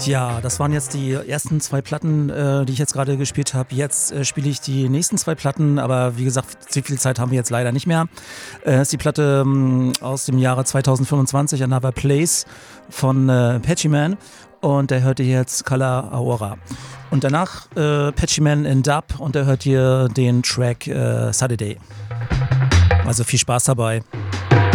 Ja, das waren jetzt die ersten 2 Platten, die ich jetzt gerade gespielt habe. Jetzt spiele ich die nächsten 2 Platten, aber wie gesagt, so viel Zeit haben wir jetzt leider nicht mehr. Ist die Platte aus dem Jahre 2025, Another Place von Patchy Man, und der hört ihr jetzt Color Aura. Und danach Patchy Man in Dub, und da hört ihr den Track Saturday. Also viel Spaß dabei.